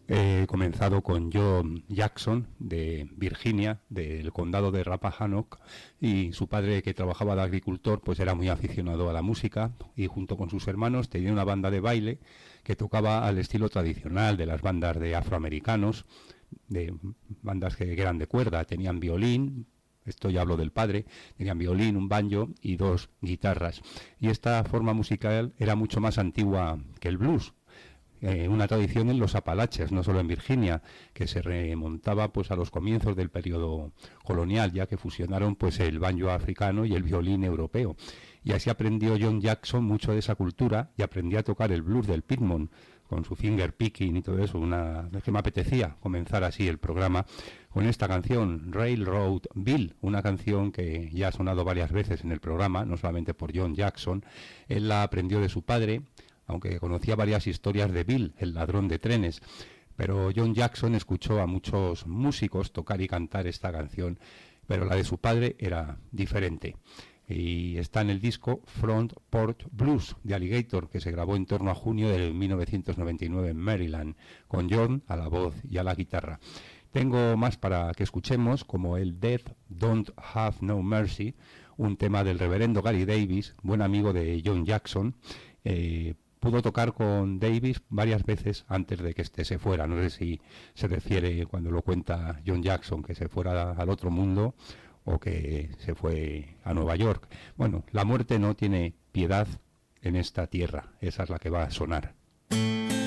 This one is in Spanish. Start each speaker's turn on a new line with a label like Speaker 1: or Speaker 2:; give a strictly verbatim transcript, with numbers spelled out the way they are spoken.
Speaker 1: He comenzado con John Jackson de Virginia, del condado de Rappahannock, y su padre, que trabajaba de agricultor, pues era muy aficionado a la música, y junto con sus hermanos tenía una banda de baile que tocaba al estilo tradicional de las bandas de afroamericanos, de bandas que, que eran de cuerda. Tenían violín, esto ya hablo del padre, tenían violín, un banjo y dos guitarras, y esta forma musical era mucho más antigua que el blues. Eh, una tradición en los Apalaches, no solo en Virginia, que se remontaba pues a los comienzos del periodo colonial, ya que fusionaron pues el banjo africano y el violín europeo. Y así aprendió John Jackson mucho de esa cultura y aprendió a tocar el blues del Piedmont con su finger picking y todo eso. Una vez que me apetecía comenzar así el programa con esta canción, Railroad Bill, una canción que ya ha sonado varias veces en el programa, no solamente por John Jackson. Él la aprendió de su padre, aunque conocía varias historias de Bill, el ladrón de trenes, pero John Jackson escuchó a muchos músicos tocar y cantar esta canción, pero la de su padre era diferente. Y está en el disco Front Porch Blues de Alligator, que se grabó en torno a junio de mil novecientos noventa y nueve en Maryland, con John a la voz y a la guitarra. Tengo más para que escuchemos, como el Death Don't Have No Mercy, un tema del reverendo Gary Davis, buen amigo de John Jackson. eh, Pudo tocar con Davis varias veces antes de que éste se fuera. No sé si se refiere, cuando lo cuenta John Jackson, que se fuera al otro mundo o que se fue a Nueva York. Bueno, la muerte no tiene piedad en esta tierra. Esa es la que va a sonar.